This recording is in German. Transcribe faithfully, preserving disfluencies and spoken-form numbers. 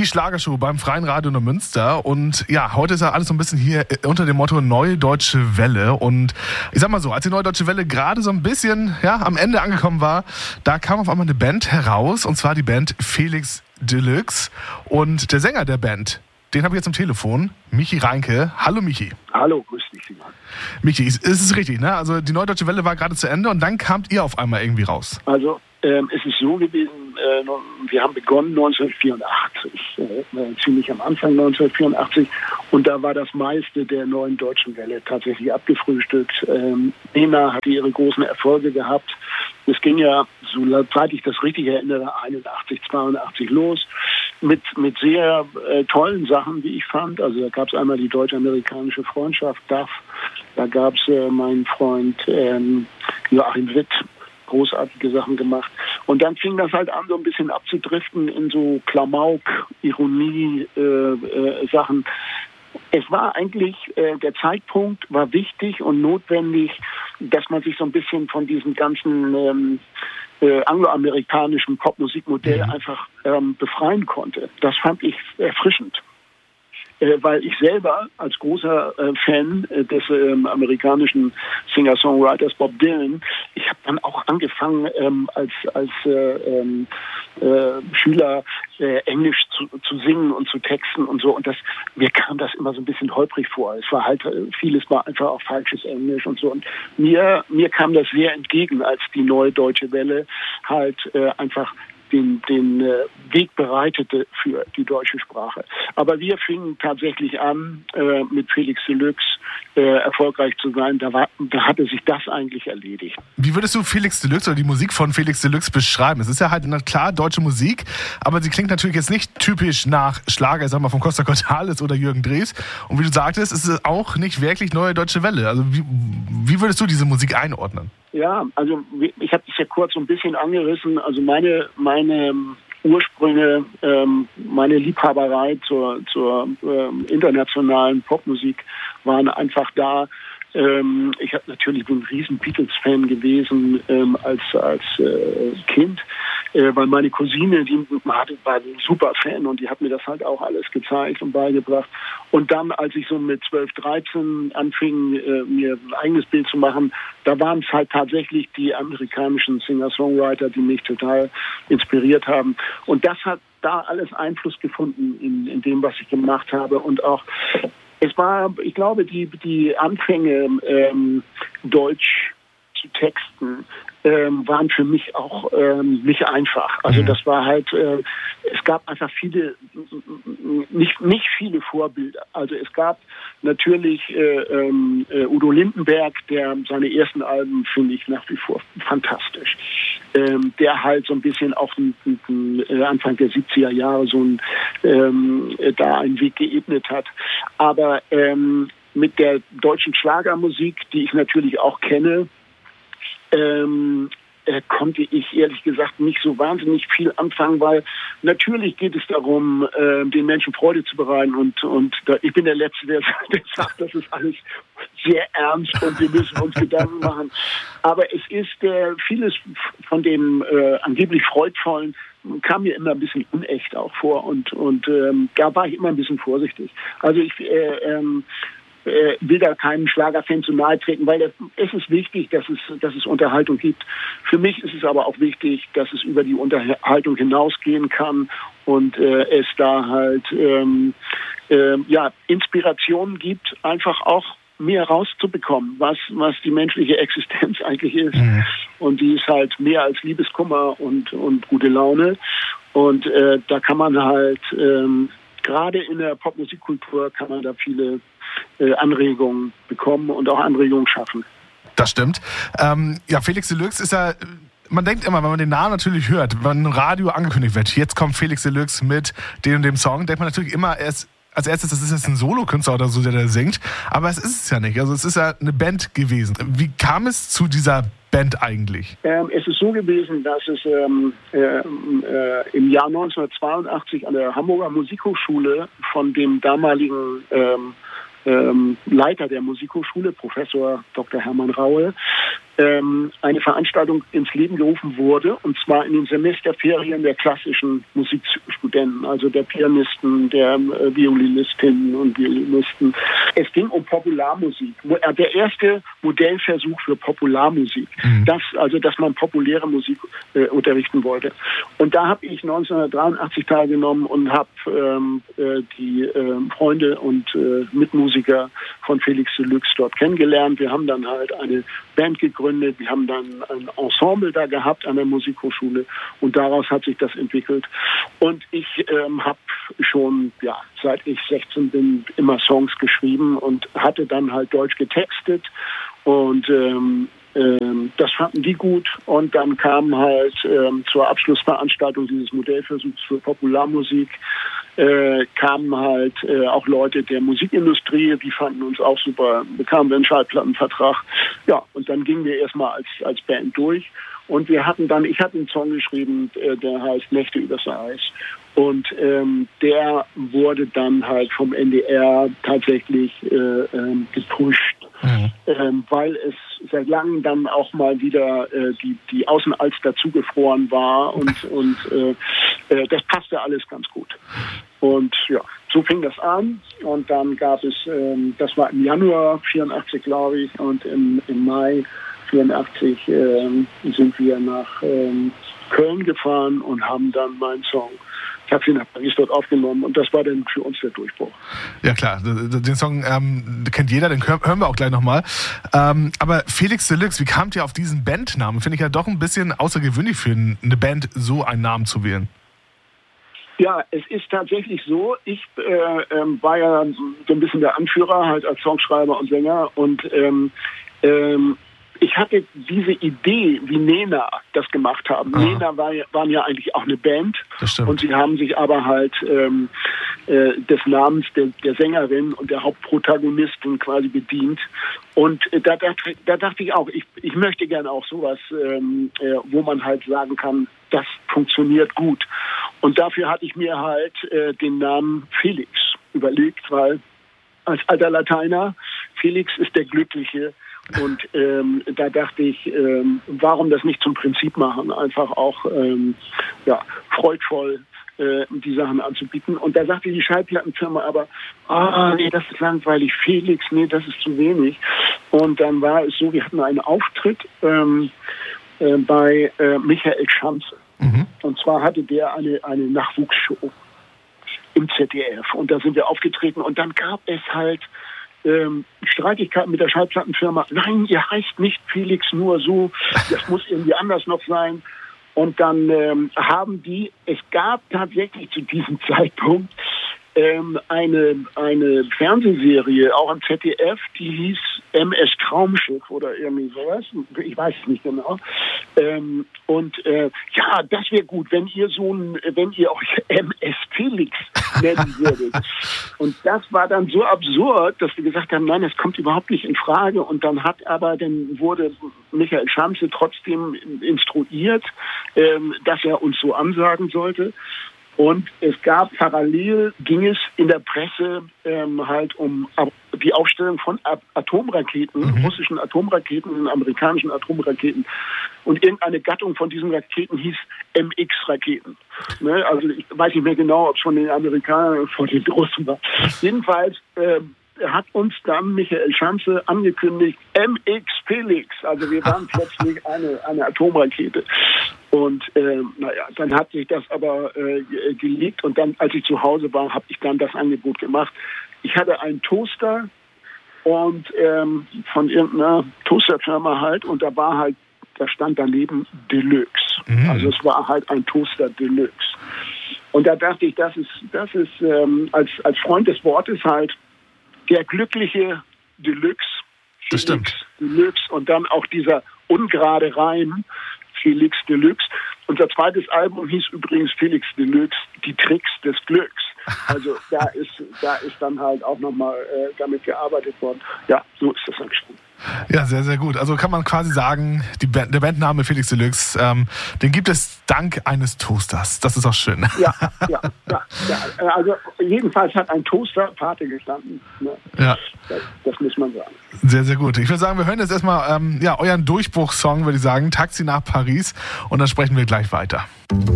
Die Schlagershow beim Freien Radio Neumünster. Und ja, heute ist ja alles so ein bisschen hier unter dem Motto Neue Deutsche Welle. Und ich sag mal so, als die Neue Deutsche Welle gerade so ein bisschen ja, am Ende angekommen war, da kam auf einmal eine Band heraus. Und zwar die Band Felix Deluxe. Und der Sänger der Band, den habe ich jetzt am Telefon, Michi Reinke. Hallo Michi. Hallo, grüß dich, Simon. Michi, ist es richtig, ne? Also die Neue Deutsche Welle war gerade zu Ende und dann kamt ihr auf einmal irgendwie raus. Also ähm, es ist so gewesen, äh, wir haben begonnen neunzehnhundertvierundachtzig, äh, ziemlich am Anfang neunzehnhundertvierundachtzig, und da war das meiste der Neuen Deutschen Welle tatsächlich abgefrühstückt. Ähm, Nena hatte ihre großen Erfolge gehabt. Es ging ja, soweit ich das richtig erinnere, einundachtzig, zweiundachtzig los. Mit, mit sehr äh, tollen Sachen, wie ich fand. Also da gab es einmal die deutsch-amerikanische Freundschaft, D A F. Da gab es äh, meinen Freund ähm, Joachim Witt, großartige Sachen gemacht. Und dann fing das halt an, so ein bisschen abzudriften in so Klamauk, Ironie, äh, äh, Sachen. Es war eigentlich, äh, der Zeitpunkt war wichtig und notwendig, dass man sich so ein bisschen von diesem ganzen ähm, äh, angloamerikanischen Popmusikmodell einfach ähm, befreien konnte. Das fand ich erfrischend. Äh, weil ich selber als großer äh, Fan äh, des äh, amerikanischen Singer-Songwriters Bob Dylan, ich habe dann auch angefangen ähm, als als äh, ähm, äh, Schüler äh, Englisch zu, zu singen und zu texten und so, und das, mir kam das immer so ein bisschen holprig vor. Es war halt, vieles war einfach auch falsches Englisch und so, und mir mir kam das sehr entgegen, als die Neue Deutsche Welle halt äh, einfach den, den äh, Weg bereitete für die deutsche Sprache. Aber wir fingen tatsächlich an, äh, mit Felix Deluxe äh, erfolgreich zu sein. Da, war, da hatte sich das eigentlich erledigt. Wie würdest du Felix Deluxe oder die Musik von Felix Deluxe beschreiben? Es ist ja halt, na klar, deutsche Musik, aber sie klingt natürlich jetzt nicht typisch nach Schlager, ich sag mal, von Costa Cordalis oder Jürgen Drews. Und wie du sagtest, ist es auch nicht wirklich Neue Deutsche Welle. Also wie, wie würdest du diese Musik einordnen? Ja, also ich habe das ja kurz so ein bisschen angerissen. Also meine meine Ursprünge, ähm, meine Liebhaberei zur zur ähm, internationalen Popmusik waren einfach da. Ähm, ich habe natürlich bin ein riesen Beatles-Fan gewesen ähm, als als äh, Kind, äh, weil meine Cousine, die war ein super Fan und die hat mir das halt auch alles gezeigt und beigebracht. Und dann, als ich so mit zwölf, dreizehn anfing, äh, mir ein eigenes Bild zu machen, da waren es halt tatsächlich die amerikanischen Singer-Songwriter, die mich total inspiriert haben. Und das hat da alles Einfluss gefunden in, in dem, was ich gemacht habe. Und auch es war, ich glaube, die, die Anfänge, ähm, Deutsch zu texten, ähm, waren für mich auch ähm, nicht einfach. Also das war halt, äh, es gab einfach viele, nicht nicht viele Vorbilder. Also es gab natürlich äh, äh, Udo Lindenberg, der seine ersten Alben finde ich nach wie vor fantastisch. Ähm, der halt so ein bisschen auch n, n, n, Anfang der siebziger Jahre so ein, ähm, da einen Weg geebnet hat. Aber ähm, mit der deutschen Schlagermusik, die ich natürlich auch kenne, ähm, äh, konnte ich ehrlich gesagt nicht so wahnsinnig viel anfangen, weil natürlich geht es darum, äh, den Menschen Freude zu bereiten, und und da, ich bin der Letzte, der, der sagt, das ist alles sehr ernst und wir müssen uns Gedanken machen. Aber es ist äh, vieles von dem äh, angeblich Freudvollen kam mir immer ein bisschen unecht auch vor, und und ähm, da war ich immer ein bisschen vorsichtig. Also ich äh, ähm, äh, will da keinem Schlagerfan zu nahe treten, weil das, es ist wichtig, dass es, dass es Unterhaltung gibt. Für mich ist es aber auch wichtig, dass es über die Unterhaltung hinausgehen kann und äh, es da halt ähm, äh, ja, Inspirationen gibt, einfach auch mehr rauszubekommen, was, was die menschliche Existenz eigentlich ist. Mhm. Und die ist halt mehr als Liebeskummer und, und gute Laune. Und äh, da kann man halt, ähm, gerade in der Popmusikkultur kann man da viele äh, Anregungen bekommen und auch Anregungen schaffen. Das stimmt. Ähm, ja, Felix Deluxe ist ja... Man denkt immer, wenn man den Namen natürlich hört, wenn im Radio angekündigt wird, jetzt kommt Felix Deluxe mit dem und dem Song, denkt man natürlich immer, er ist als erstes, das ist jetzt ein Solokünstler oder so, der da singt. Aber es ist es ja nicht. Also es ist ja eine Band gewesen. Wie kam es zu dieser Band eigentlich? Ähm, es ist so gewesen, dass es ähm, äh, äh, im Jahr neunzehnhundertzweiundachtzig an der Hamburger Musikhochschule von dem damaligen ähm, ähm, Leiter der Musikhochschule, Professor Doktor Hermann Raue, ähm, eine Veranstaltung ins Leben gerufen wurde, und zwar in den Semesterferien der klassischen Musikstudenten, also der Pianisten, der äh, Violinistinnen und Violinisten. Es ging um Popularmusik. Der erste Modellversuch für Popularmusik, mhm. das, also dass man populäre Musik äh, unterrichten wollte. Und da habe ich neunzehnhundertdreiundachtzig teilgenommen und habe ähm, äh, die äh, Freunde und äh, Mitmusiker von Felix Deluxe dort kennengelernt. Wir haben dann halt eine Band gegründet, wir haben dann ein Ensemble da gehabt an der Musikhochschule, und daraus hat sich das entwickelt. Und ich ähm, habe schon, ja, seit ich sechzehn bin, immer Songs geschrieben und hatte dann halt Deutsch getextet, und ähm, ähm, das fanden die gut, und dann kam halt ähm, zur Abschlussveranstaltung dieses Modellversuchs für Popularmusik Äh, kamen halt äh, auch Leute der Musikindustrie, die fanden uns auch super, bekamen wir einen Schallplattenvertrag. Ja, und dann gingen wir erstmal als, als Band durch, und wir hatten dann, ich hatte einen Song geschrieben, äh, der heißt Nächte übers Eis, und ähm, der wurde dann halt vom N D R tatsächlich äh, ähm, gepusht, mhm. ähm, weil es seit langem dann auch mal wieder äh, die, die Außenalster zugefroren war, und, und äh, äh, das passte alles ganz gut. Und ja, so fing das an, und dann gab es, ähm, das war im Januar vierundachtzig, glaube ich, und im, im Mai vierundachtzig ähm, sind wir nach ähm, Köln gefahren und haben dann meinen Song Ich habe sie nach Paris dort aufgenommen, und das war dann für uns der Durchbruch. Ja klar, den Song ähm, kennt jeder, den hören wir auch gleich nochmal. Ähm, aber Felix Deluxe, wie kamt ihr auf diesen Bandnamen? Finde ich ja doch ein bisschen außergewöhnlich für eine Band, so einen Namen zu wählen. Ja, es ist tatsächlich so, ich äh, ähm, war ja so ein bisschen der Anführer, halt als Songschreiber und Sänger, und ähm, ähm, ich hatte diese Idee, wie Nena das gemacht haben. Aha. Nena war, waren ja eigentlich auch eine Band, und sie haben sich aber halt ähm, äh, des Namens der, der Sängerin und der Hauptprotagonistin quasi bedient. Und äh, da, da, da dachte ich auch, ich, ich möchte gerne auch sowas, ähm, äh, wo man halt sagen kann, das funktioniert gut. Und dafür hatte ich mir halt äh, den Namen Felix überlegt, weil als alter Lateiner, Felix ist der Glückliche. Und ähm, da dachte ich, ähm, warum das nicht zum Prinzip machen, einfach auch ähm, ja, freudvoll äh, die Sachen anzubieten. Und da sagte die Schallplattenfirma aber, ah, nee, das ist langweilig, Felix, nee, das ist zu wenig. Und dann war es so, wir hatten einen Auftritt ähm, äh, bei äh, Michael Schanze. Mhm. Und zwar hatte der eine, eine Nachwuchsshow im Z D F. Und da sind wir aufgetreten, und dann gab es halt Ähm, Streitigkeiten mit der Schallplattenfirma. Nein, ihr heißt nicht Felix nur so, das muss irgendwie anders noch sein. Und dann ähm, haben die, es gab tatsächlich zu diesem Zeitpunkt ähm, eine, eine Fernsehserie, auch am Z D F, die hieß M S Traumschiff oder irgendwie sowas. Ich weiß es nicht genau. Ähm, und äh, ja, das wäre gut, wenn ihr so ein, wenn ihr euch M S Felix nennen würdet. Und das war dann so absurd, dass wir gesagt haben, nein, das kommt überhaupt nicht in Frage. Und dann hat aber, dann wurde Michael Schanze trotzdem instruiert, ähm, dass er uns so ansagen sollte. Und es gab parallel, ging es in der Presse ähm, halt um die Aufstellung von Atomraketen, mhm. russischen Atomraketen, amerikanischen Atomraketen. Und irgendeine Gattung von diesen Raketen hieß M X-Raketen. Ne? Also ich weiß nicht mehr genau, ob es von den Amerikanern oder von den Russen war. Jedenfalls äh, hat uns dann Michael Schanze angekündigt, M X Felix. Also wir waren plötzlich eine, eine Atomrakete. Und äh, naja, dann hat sich das aber äh, gelegt, und dann, als ich zu Hause war, habe ich dann das Angebot gemacht. Ich hatte einen Toaster und ähm, von irgendeiner Toasterfirma halt, und da war halt, da stand daneben Deluxe. Mhm. Also es war halt ein Toaster Deluxe. Und da dachte ich, das ist, das ist ähm, als, als Freund des Wortes halt der glückliche Deluxe. Das stimmt. Deluxe, und dann auch dieser ungerade Reim, Felix Deluxe. Unser zweites Album hieß übrigens Felix Deluxe, die Tricks des Glücks. Also da ist, da ist dann halt auch nochmal äh, damit gearbeitet worden. Ja, so ist das entstanden. Ja, sehr, sehr gut. Also kann man quasi sagen, die Band, der Bandname Felix Deluxe, ähm, den gibt es dank eines Toasters. Das ist auch schön. Ja, ja, ja, ja. Also jedenfalls hat ein Toaster Pate gestanden. Ne? Ja. Das, das muss man sagen. Sehr, sehr gut. Ich würde sagen, wir hören jetzt erstmal ähm, ja, euren Durchbruchssong, würde ich sagen, Taxi nach Paris. Und dann sprechen wir gleich weiter.